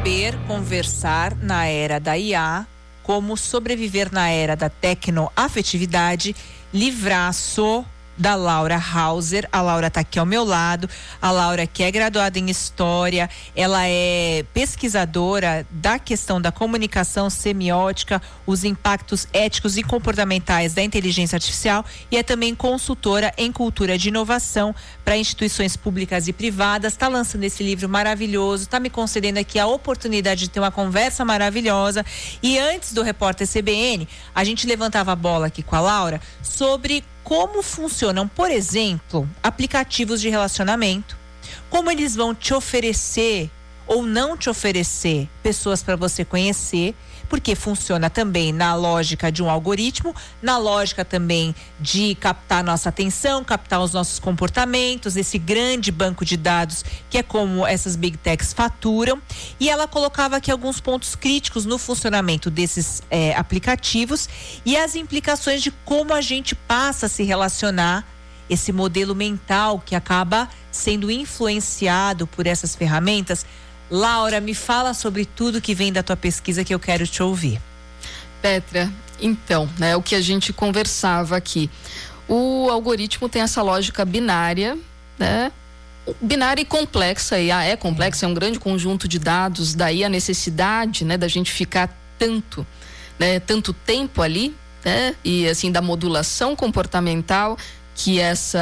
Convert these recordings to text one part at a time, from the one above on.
Saber conversar na era da IA, como sobreviver na era da tecnoafetividade, livraço da Laura Hauser. A Laura está aqui ao meu lado. A Laura, que é graduada em História, ela é pesquisadora da questão da comunicação semiótica, os impactos éticos e comportamentais da inteligência artificial, e é também consultora em cultura de inovação para instituições públicas e privadas. Está lançando esse livro maravilhoso, está me concedendo aqui a oportunidade de ter uma conversa maravilhosa. E antes do Repórter CBN, a gente levantava a bola aqui com a Laura sobre como funcionam, por exemplo, aplicativos de relacionamento, como eles vão te oferecer ou não te oferecer pessoas para você conhecer, porque funciona também na lógica de um algoritmo, na lógica também de captar nossa atenção, captar os nossos comportamentos, esse grande banco de dados que é como essas big techs faturam. E ela colocava aqui alguns pontos críticos no funcionamento desses aplicativos e as implicações de como a gente passa a se relacionar, esse modelo mental que acaba sendo influenciado por essas ferramentas. Laura, me fala sobre tudo que vem da tua pesquisa, que eu quero te ouvir. Petra, então, né, o que a gente conversava aqui, o algoritmo tem essa lógica binária, né? Binária e complexa, e é complexa, é um grande conjunto de dados, daí a necessidade, né, da gente ficar tanto tempo ali, né? E assim, da modulação comportamental que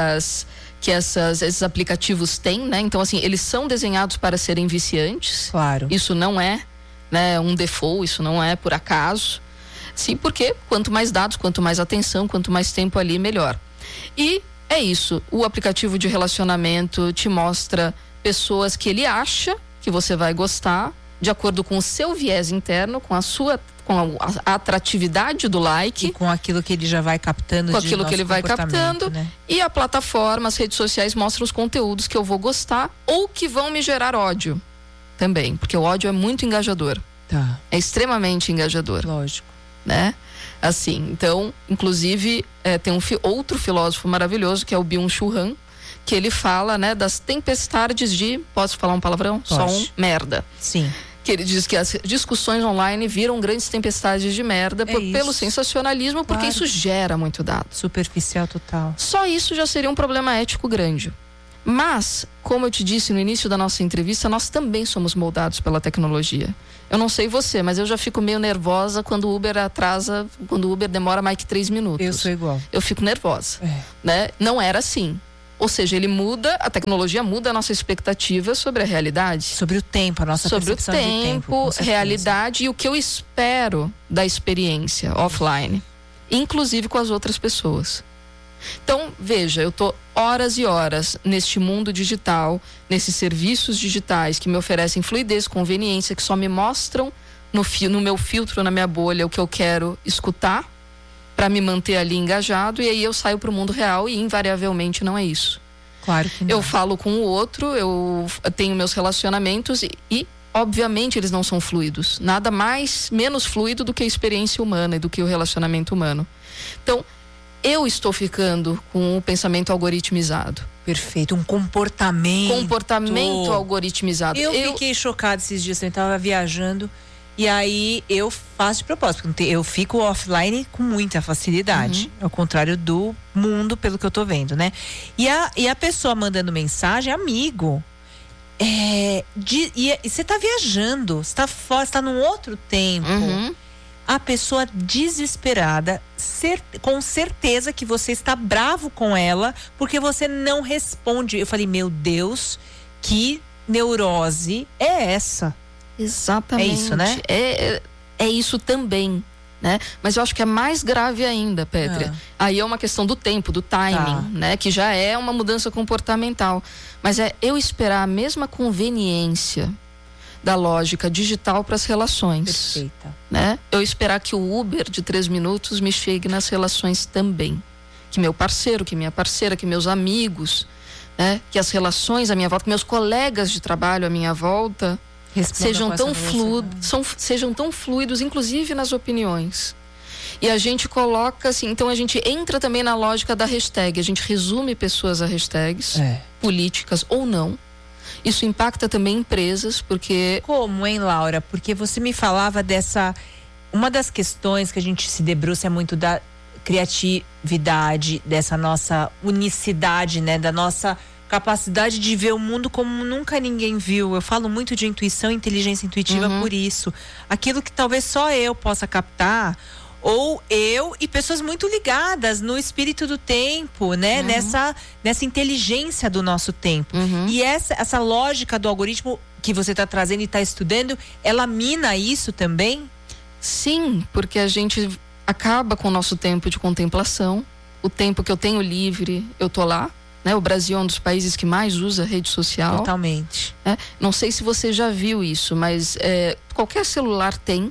esses aplicativos têm, né? Então, assim, eles são desenhados para serem viciantes. Claro. Isso não é, né, um default, isso não é por acaso. Sim, porque quanto mais dados, quanto mais atenção, quanto mais tempo ali, melhor. E é isso. O aplicativo de relacionamento te mostra pessoas que ele acha que você vai gostar, de acordo com o seu viés interno, com a atratividade do like. E com aquilo que ele já vai captando. Com aquilo que ele vai captando, né? E a plataforma, as redes sociais mostram os conteúdos que eu vou gostar ou que vão me gerar ódio também, porque o ódio é muito engajador. Tá. É extremamente engajador. Lógico. Né? Assim, então, inclusive, tem outro filósofo maravilhoso, que é o Byung-Chul Han, que ele fala, né, das tempestades de... Posso falar um palavrão? Pode. Só um merda. Sim. Que ele diz que as discussões online viram grandes tempestades de merda pelo sensacionalismo, porque claro. isso gera muito dado. Superficial total. Só isso já seria um problema ético grande. Mas, como eu te disse no início da nossa entrevista, nós também somos moldados pela tecnologia. Eu não sei você, mas eu já fico meio nervosa quando o Uber atrasa, quando o Uber demora mais que 3 minutos. Eu sou igual. Eu fico nervosa. Né? Não era assim. Ou seja, a tecnologia muda a nossa expectativa sobre a realidade. Sobre o tempo, a nossa percepção de tempo. Sobre o tempo, realidade e o que eu espero da experiência offline. Inclusive com as outras pessoas. Então, veja, eu tô horas e horas neste mundo digital, nesses serviços digitais que me oferecem fluidez, conveniência, que só me mostram no meu filtro, na minha bolha, o que eu quero escutar, para me manter ali engajado, e aí eu saio para o mundo real e invariavelmente não é isso. Claro que não. Eu falo com o outro, eu tenho meus relacionamentos e obviamente eles não são fluidos. Nada menos fluido do que a experiência humana e do que o relacionamento humano. Então, eu estou ficando com o pensamento algoritmizado. Perfeito, um comportamento algoritmizado. Eu fiquei chocada esses dias, eu estava viajando. E aí eu faço de propósito, porque eu fico offline com muita facilidade, ao contrário do mundo, pelo que eu tô vendo, né? E a pessoa mandando mensagem, amigo, e você tá viajando, você tá fora, você tá num outro tempo. A pessoa desesperada, com certeza que você está bravo com ela, porque você não responde. Eu falei, meu Deus, que neurose é essa? Exatamente. É isso, né? É isso também, né? Mas eu acho que é mais grave ainda, Petra. Aí é uma questão do tempo, do timing, né? Que já é uma mudança comportamental. Mas é eu esperar a mesma conveniência da lógica digital para as relações. Perfeita. Né? Eu esperar que o Uber de 3 minutos me chegue nas relações também. Que meu parceiro, que minha parceira, que meus amigos, né? Que as relações à minha volta, que meus colegas de trabalho à minha volta sejam tão fluidos, inclusive nas opiniões. E a gente coloca assim, então a gente entra também na lógica da hashtag, a gente resume pessoas a hashtags, políticas ou não, Isso impacta também empresas, porque... Como, hein, Laura? Porque você me falava dessa... Uma das questões que a gente se debruça é muito da criatividade, dessa nossa unicidade, né? Da nossa capacidade de ver o mundo como nunca ninguém viu. Eu falo muito de intuição e inteligência intuitiva por isso. Aquilo que talvez só eu possa captar, ou eu e pessoas muito ligadas no espírito do tempo, né? Nessa inteligência do nosso tempo. E essa lógica do algoritmo que você está trazendo e está estudando, ela mina isso também? Sim, porque a gente acaba com o nosso tempo de contemplação. O tempo que eu tenho livre, eu tô lá. Né? O Brasil é um dos países que mais usa rede social. Totalmente. Não sei se você já viu isso, mas qualquer celular tem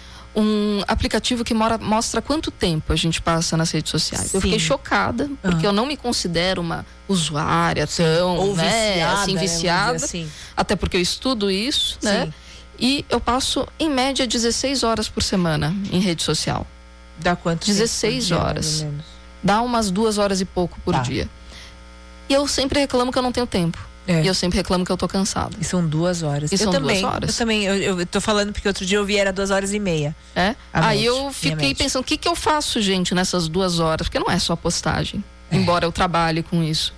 um aplicativo que mostra quanto tempo a gente passa nas redes sociais. Sim. Eu fiquei chocada, porque eu não me considero uma usuária tão, ou viciada, assim, viciada, assim. Até porque eu estudo isso, Sim. né? E eu passo, em média, 16 horas por semana em rede social. Dá quanto 16 tempo por dia, horas. mais ou menos? Dá umas 2 horas e pouco por dia. E eu sempre reclamo que eu não tenho tempo. E eu sempre reclamo que eu tô cansada. E são 2 horas. E são 2 horas. Eu também, eu tô falando porque outro dia eu vi era 2h30. Aí eu fiquei pensando, o que eu faço, gente, nessas 2 horas? Porque não é só postagem, embora eu trabalhe com isso.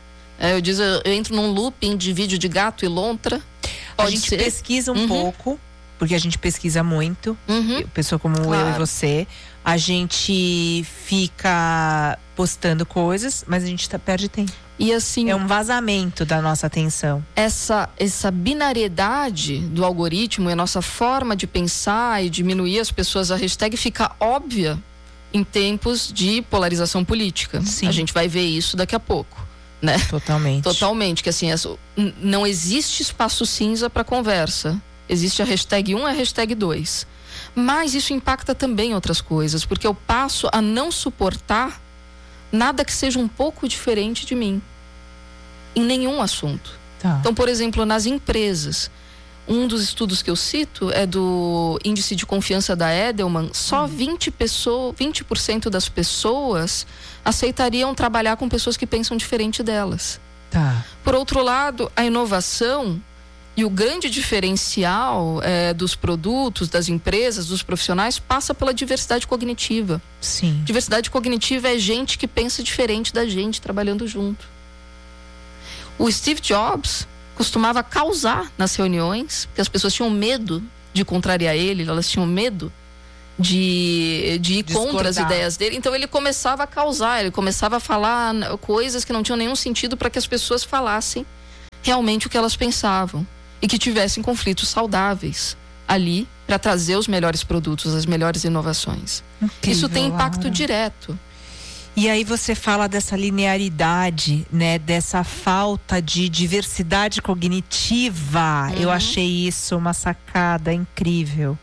Eu entro num looping de vídeo de gato e lontra. A gente pesquisa um pouco, porque a gente pesquisa muito. Pessoa como eu e você. A gente fica postando coisas, mas a gente perde tempo. E assim, é um vazamento da nossa atenção. Essa binariedade do algoritmo e a nossa forma de pensar e diminuir as pessoas, a hashtag fica óbvia em tempos de polarização política. Sim. A gente vai ver isso daqui a pouco, né? Totalmente. Que assim, não existe espaço cinza para conversa. Existe a hashtag 1 e a hashtag 2. Mas isso impacta também outras coisas, porque eu passo a não suportar nada que seja um pouco diferente de mim, em nenhum assunto. Então, por exemplo, nas empresas, um dos estudos que eu cito é do índice de confiança da Edelman. Só 20% das pessoas aceitariam trabalhar com pessoas que pensam diferente delas. Por outro lado, a inovação e o grande diferencial dos produtos, das empresas, dos profissionais, passa pela diversidade cognitiva. Sim. Diversidade cognitiva é gente que pensa diferente da gente trabalhando junto. O Steve Jobs costumava causar nas reuniões, porque as pessoas tinham medo de contrariar ele, elas tinham medo de ir contra as ideias dele. Então ele começava a causar, ele começava a falar coisas que não tinham nenhum sentido para que as pessoas falassem realmente o que elas pensavam. E que tivessem conflitos saudáveis ali para trazer os melhores produtos, as melhores inovações. Incrível, isso tem impacto direto. E aí você fala dessa linearidade, né? Dessa falta de diversidade cognitiva. Eu achei isso uma sacada incrível.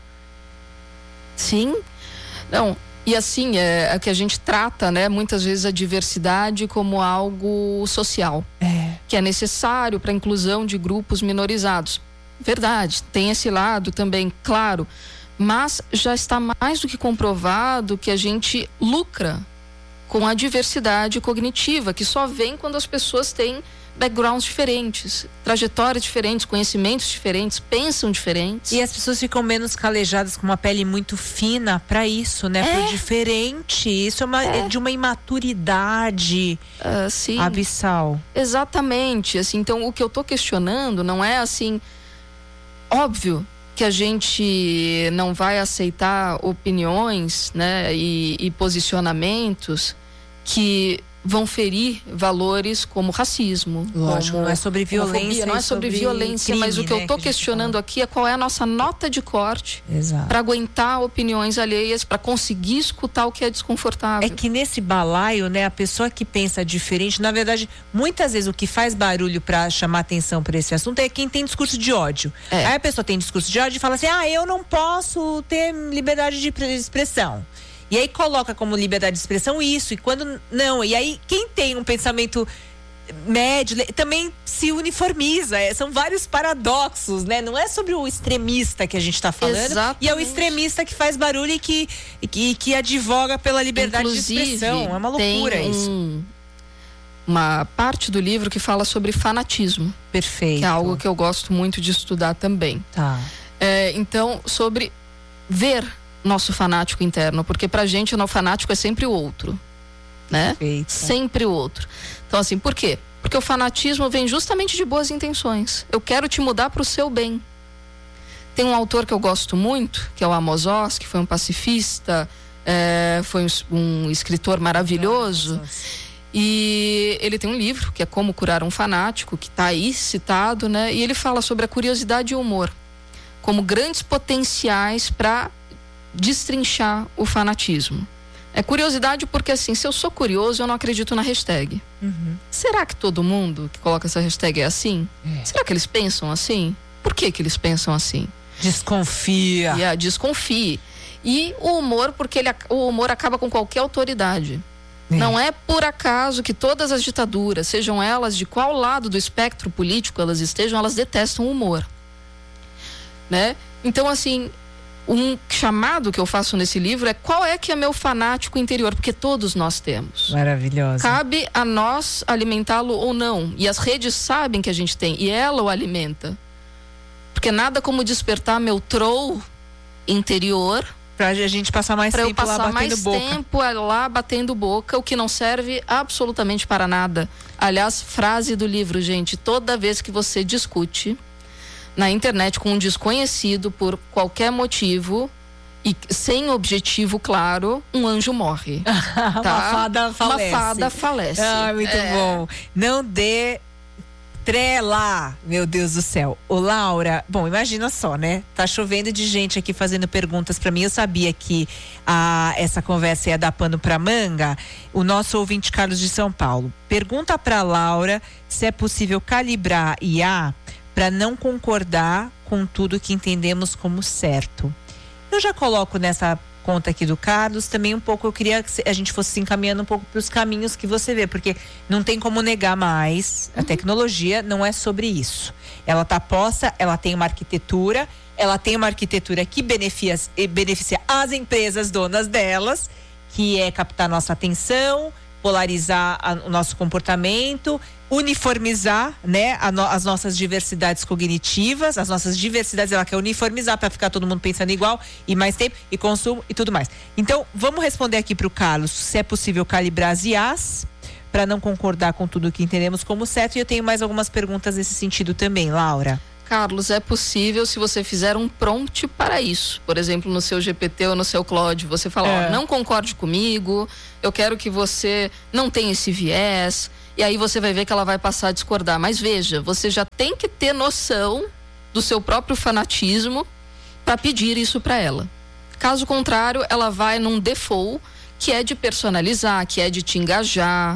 Sim. Não, e assim, é que a gente trata, né, muitas vezes a diversidade como algo social. Que é necessário para a inclusão de grupos minorizados. Verdade, tem esse lado também, claro. Mas já está mais do que comprovado que a gente lucra com a diversidade cognitiva, que só vem quando as pessoas têm backgrounds diferentes, trajetórias diferentes, conhecimentos diferentes, pensam diferentes. E as pessoas ficam menos calejadas, com uma pele muito fina para isso, né? Pro diferente. Isso é de uma imaturidade abissal. Exatamente. Assim, então, o que eu tô questionando não é assim... Óbvio que a gente não vai aceitar opiniões, né? E posicionamentos que vão ferir valores como racismo. Lógico, como não é sobre violência. Não é sobre violência, crime, mas o que eu tô questionando aqui é qual é a nossa nota de corte para aguentar opiniões alheias, para conseguir escutar o que é desconfortável. É que nesse balaio, né, a pessoa que pensa diferente, na verdade, muitas vezes o que faz barulho para chamar atenção para esse assunto é quem tem discurso de ódio. Aí a pessoa tem discurso de ódio e fala assim: eu não posso ter liberdade de expressão. E aí coloca como liberdade de expressão isso, e quando não, e aí quem tem um pensamento médio também se uniformiza. São vários paradoxos, né? Não é sobre o extremista que a gente está falando. Exatamente. E é o extremista que faz barulho e que advoga pela liberdade de expressão. É uma loucura isso. uma parte do livro que fala sobre fanatismo. Perfeito. Que é algo que eu gosto muito de estudar também. Tá. Então, sobre ver nosso fanático interno, porque pra gente o fanático é sempre o outro, né? Perfeito. Sempre o outro. Então, assim, por quê? Porque o fanatismo vem justamente de boas intenções. Eu quero te mudar pro seu bem. Tem um autor que eu gosto muito, que é o Amos Oz, que foi um pacifista, foi um escritor maravilhoso. E ele tem um livro que é Como Curar um Fanático, que está aí citado, né? E ele fala sobre a curiosidade e o humor como grandes potenciais para destrinchar o fanatismo. É curiosidade porque, assim, se eu sou curioso, eu não acredito na hashtag. Será que todo mundo que coloca essa hashtag é assim? Será que eles pensam assim? Por que eles pensam assim? Desconfia. Desconfie. E o humor, porque o humor acaba com qualquer autoridade. Não é por acaso que todas as ditaduras, sejam elas de qual lado do espectro político elas estejam, elas detestam o humor, né? Então, assim, um chamado que eu faço nesse livro é qual é que é meu fanático interior, porque todos nós temos. Maravilhoso. Cabe a nós alimentá-lo ou não. E as redes sabem que a gente tem, e ela o alimenta. Porque nada como despertar meu troll interior pra gente passar mais tempo lá batendo mais boca. Tempo lá batendo boca, o que não serve absolutamente para nada. Aliás, frase do livro, gente: toda vez que você discute na internet com um desconhecido por qualquer motivo e sem objetivo claro, um anjo morre. Tá? Uma fada falece. Ah, muito bom. Não dê trela, meu Deus do céu. Ô, Laura, bom, imagina só, né? Tá chovendo de gente aqui fazendo perguntas pra mim. Eu sabia que essa conversa ia dar pano pra manga. O nosso ouvinte Carlos de São Paulo pergunta pra Laura se é possível calibrar IA para não concordar com tudo que entendemos como certo. Eu já coloco nessa conta aqui do Carlos também um pouco, eu queria que a gente fosse se encaminhando um pouco para os caminhos que você vê, porque não tem como negar mais, a tecnologia não é sobre isso. Ela está posta, ela tem uma arquitetura que beneficia as empresas donas delas, que é captar nossa atenção, polarizar o nosso comportamento, uniformizar, né, as nossas diversidades cognitivas, as nossas diversidades, ela quer uniformizar para ficar todo mundo pensando igual e mais tempo e consumo e tudo mais. Então, vamos responder aqui para o Carlos se é possível calibrar as IAs para não concordar com tudo que entendemos como certo, e eu tenho mais algumas perguntas nesse sentido também, Laura. Carlos, é possível se você fizer um prompt para isso. Por exemplo, no seu GPT ou no seu Claude, você fala, ó, não concorde comigo, eu quero que você não tenha esse viés, e aí você vai ver que ela vai passar a discordar. Mas veja, você já tem que ter noção do seu próprio fanatismo para pedir isso para ela. Caso contrário, ela vai num default que é de personalizar, que é de te engajar,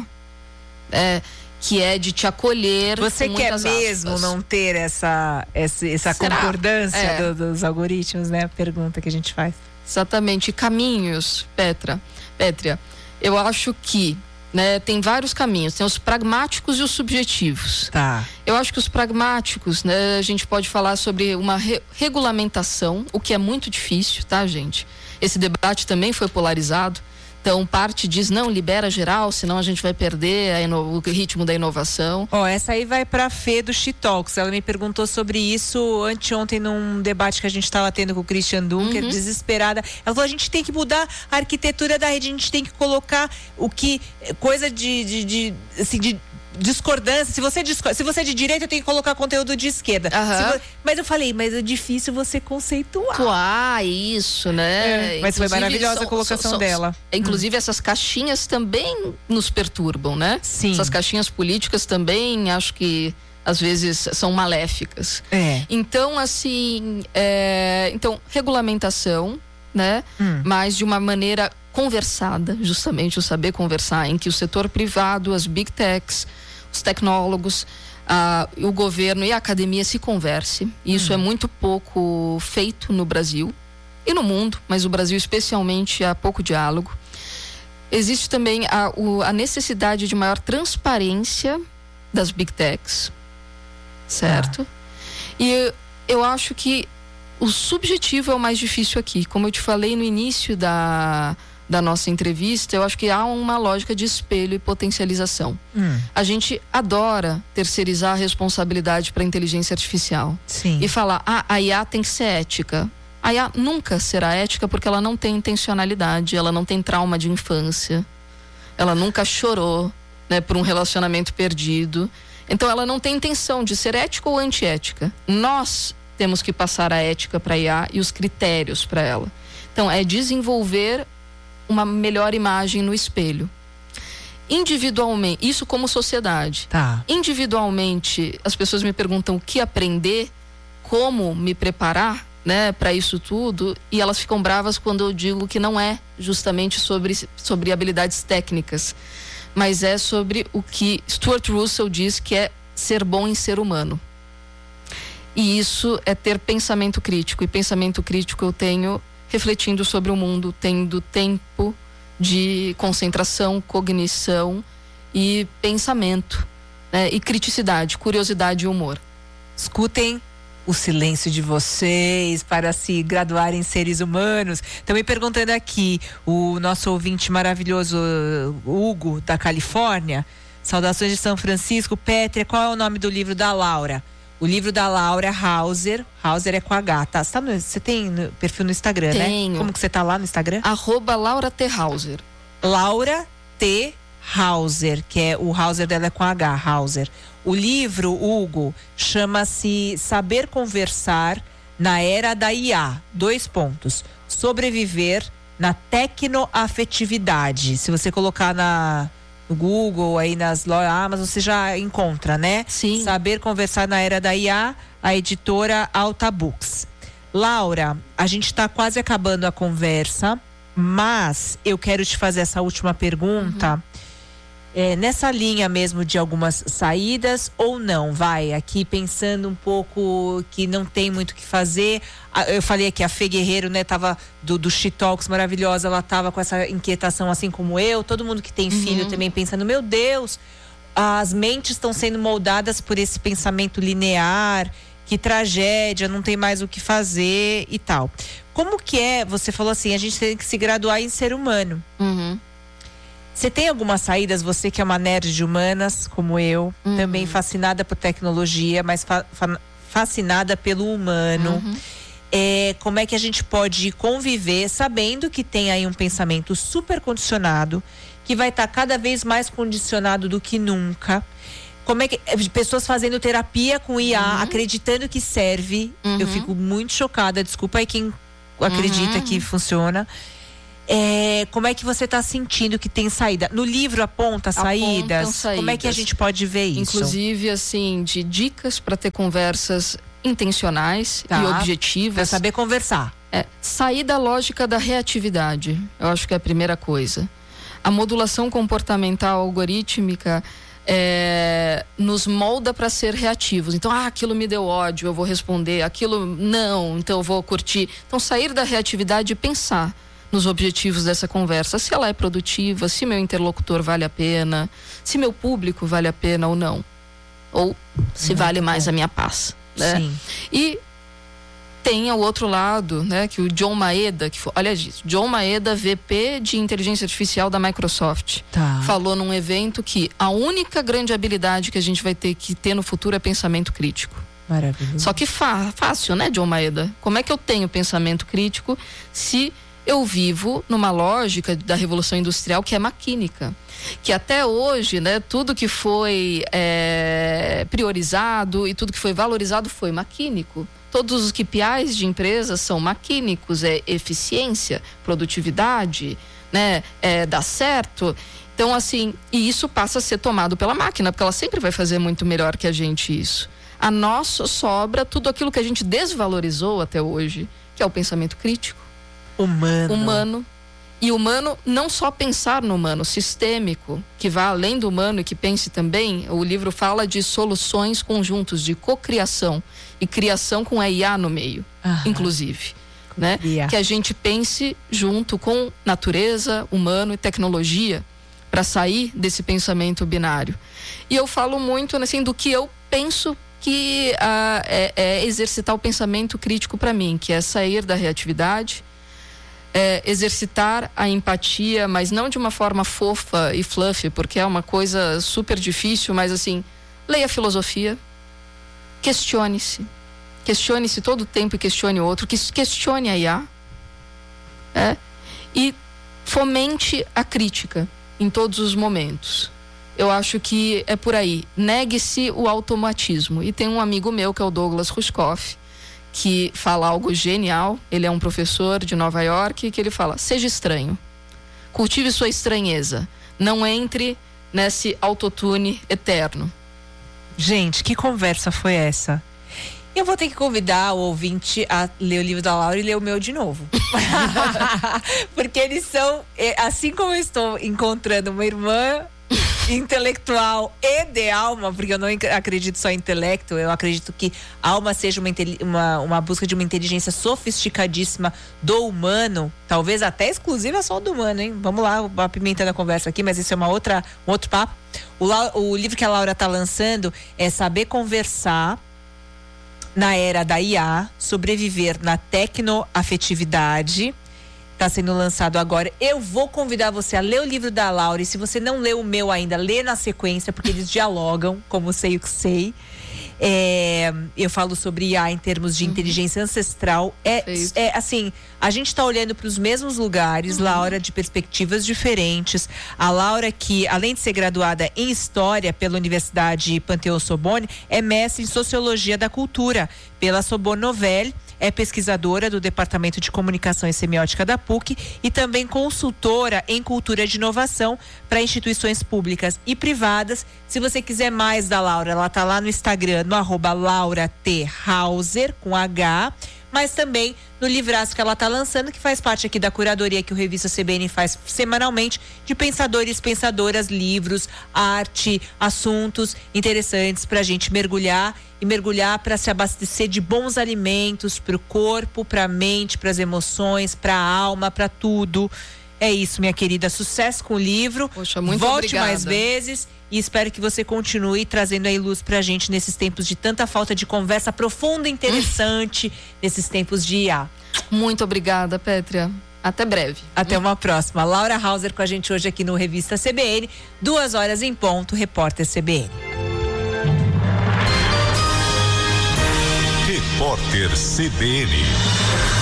que é de te acolher. Você quer mesmo não ter essa concordância dos algoritmos, né? A pergunta que a gente faz. Exatamente. Caminhos, Pétria, eu acho que, né, tem vários caminhos. Tem os pragmáticos e os subjetivos. Tá. Eu acho que os pragmáticos, né, a gente pode falar sobre uma regulamentação, o que é muito difícil, tá, gente? Esse debate também foi polarizado. Então, parte diz, não, libera geral, senão a gente vai perder o ritmo da inovação. Essa aí vai pra Fê do She-Talks. Ela me perguntou sobre isso anteontem num debate que a gente estava tendo com o Christian Dunker, desesperada. Ela falou, a gente tem que mudar a arquitetura da rede, a gente tem que colocar coisa de discordância. Se você é de direita, eu tenho que colocar conteúdo de esquerda. Mas eu falei, mas é difícil você conceituar. Isso, né? Mas foi maravilhosa a colocação dela. Inclusive, essas caixinhas também nos perturbam, né? Sim. Essas caixinhas políticas também, acho que às vezes são maléficas. Então, assim, então, regulamentação, né? Mas de uma maneira conversada, justamente o saber conversar, em que o setor privado, as big techs, os tecnólogos, o governo e a academia se converse. Isso é muito pouco feito no Brasil e no mundo, mas o Brasil especialmente há pouco diálogo. Existe também a necessidade de maior transparência das big techs, certo? E eu acho que o subjetivo é o mais difícil aqui. Como eu te falei no início da da nossa entrevista, eu acho que há uma lógica de espelho e potencialização. A gente adora terceirizar a responsabilidade para a inteligência artificial. Sim. E falar, a IA tem que ser ética. A IA nunca será ética porque ela não tem intencionalidade, ela não tem trauma de infância, ela nunca chorou, né, por um relacionamento perdido. Então ela não tem intenção de ser ética ou antiética. Nós temos que passar a ética para a IA e os critérios para ela. Então é desenvolver uma melhor imagem no espelho. Individualmente, isso como sociedade. Tá. Individualmente, as pessoas me perguntam o que aprender, como me preparar, né, para isso tudo, e elas ficam bravas quando eu digo que não é justamente sobre habilidades técnicas, mas é sobre o que Stuart Russell diz que é ser bom em ser humano. E isso é ter pensamento crítico, e pensamento crítico eu tenho refletindo sobre o mundo, tendo tempo de concentração, cognição e pensamento, né, e criticidade, curiosidade e humor. Escutem o silêncio de vocês para se graduarem em seres humanos. Estão me perguntando aqui, o nosso ouvinte maravilhoso, Hugo, da Califórnia. Saudações de São Francisco. Pétria, qual é o nome do livro da Laura? O livro da Laura Hauser. Hauser é com H, tá? Você tem perfil no Instagram, Tenho. né? Como que você tá lá no Instagram? @Laura T. Hauser. Laura T. Hauser, que é o Hauser dela é com H, Hauser. O livro, Hugo, chama-se Saber Conversar na Era da IA. 2 pontos. Sobreviver na tecnoafetividade. Se você colocar no Google, aí nas lojas Amazon, você já encontra, né? Sim. Saber Conversar na Era da IA, a editora Alta Books. Laura, a gente está quase acabando a conversa, mas eu quero te fazer essa última pergunta. Nessa linha mesmo de algumas saídas ou não, vai, aqui pensando um pouco que não tem muito o que fazer. Eu falei aqui, a Fê Guerreiro, né, tava do She Talks maravilhosa, ela tava com essa inquietação assim como eu, todo mundo que tem filho também pensando, meu Deus, as mentes estão sendo moldadas por esse pensamento linear, que tragédia, não tem mais o que fazer e tal. Como que você falou assim, a gente tem que se graduar em ser humano. Você tem algumas saídas, você que é uma nerd de humanas, como eu, também fascinada por tecnologia, mas fascinada pelo humano. Como é que a gente pode conviver sabendo que tem aí um pensamento super condicionado, que vai estar cada vez mais condicionado do que nunca? Como é que pessoas fazendo terapia com IA, acreditando que serve? Eu fico muito chocada, desculpa aí quem acredita que funciona. Como é que você está sentindo que tem saída? No livro aponta saídas? Como é que a gente pode ver isso? Inclusive, assim, de dicas para ter conversas intencionais e objetivas. Para saber conversar. Sair da lógica da reatividade, eu acho que é a primeira coisa. A modulação comportamental algorítmica nos molda para ser reativos. Então, aquilo me deu ódio, eu vou responder. Aquilo não, então eu vou curtir. Então, sair da reatividade e pensar nos objetivos dessa conversa, se ela é produtiva, se meu interlocutor vale a pena, se meu público vale a pena ou não, ou se vale mais a minha paz, né? Sim. E tem o outro lado, né, que o John Maeda, olha isso, John Maeda, VP de inteligência artificial da Microsoft, falou num evento que a única grande habilidade que a gente vai ter que ter no futuro é pensamento crítico. Maravilhoso. Só que fácil, né, John Maeda? Como é que eu tenho pensamento crítico se eu vivo numa lógica da Revolução Industrial que é maquínica, que até hoje, né, tudo que foi priorizado e tudo que foi valorizado foi maquínico. Todos os KPIs de empresas são maquínicos, eficiência, produtividade, né, dar certo. Então, assim, e isso passa a ser tomado pela máquina, porque ela sempre vai fazer muito melhor que a gente isso. A nós sobra tudo aquilo que a gente desvalorizou até hoje, que é o pensamento crítico. Humano. E humano, não só pensar no humano, sistêmico, que vá além do humano e que pense também. O livro fala de soluções conjuntos, de cocriação e criação com a IA no meio, inclusive, né? Que a gente pense junto com natureza, humano e tecnologia para sair desse pensamento binário. E eu falo muito assim do que eu penso que é exercitar o pensamento crítico para mim, que é sair da reatividade, exercitar a empatia, mas não de uma forma fofa e fluffy, porque é uma coisa super difícil, mas assim, leia filosofia, questione-se todo o tempo e questione o outro, questione a IA, e fomente a crítica em todos os momentos. Eu acho que é por aí. Negue-se o automatismo. E tem um amigo meu, que é o Douglas Rushkoff, que fala algo genial. Ele é um professor de Nova York, que ele fala: seja estranho, cultive sua estranheza, não entre nesse autotune eterno. Gente, que conversa foi essa? Eu vou ter que convidar o ouvinte a ler o livro da Laura e ler o meu de novo. Porque eles são, assim como eu estou encontrando uma irmã intelectual e de alma, porque eu não acredito só em intelecto, eu acredito que alma seja uma busca de uma inteligência sofisticadíssima do humano, talvez até exclusiva só do humano, hein? Vamos lá, apimentando a conversa aqui, mas isso é um outro papo. O livro que a Laura está lançando é Saber Conversar na Era da IA, Sobreviver na Tecnoafetividade. Está sendo lançado agora. Eu vou convidar você a ler o livro da Laura, e se você não leu o meu ainda, lê na sequência, porque eles dialogam, como sei o que sei. Eu falo sobre IA em termos de inteligência ancestral. Assim, a gente está olhando para os mesmos lugares, Laura, de perspectivas diferentes. A Laura, que além de ser graduada em História pela Universidade Panteu-Sorbonne, é mestre em Sociologia da Cultura pela Sorbonne Nouvelle. É pesquisadora do Departamento de Comunicação e Semiótica da PUC e também consultora em cultura de inovação para instituições públicas e privadas. Se você quiser mais da Laura, ela está lá no Instagram, no @LauraTHauser, com H, mas também no livraço que ela está lançando, que faz parte aqui da curadoria que o Revista CBN faz semanalmente, de pensadores, pensadoras, livros, arte, assuntos interessantes para a gente mergulhar para se abastecer de bons alimentos para o corpo, para a mente, para as emoções, para a alma, para tudo. É isso, minha querida. Sucesso com o livro. Poxa, muito Volte obrigada. mais vezes e espero que você continue trazendo aí luz pra gente nesses tempos de tanta falta de conversa profunda e interessante, nesses tempos de IA. Muito obrigada, Pétria. Até breve. Até uma próxima. Laura Hauser com a gente hoje aqui no Revista CBN, 2h em ponto, repórter CBN. Repórter CBN.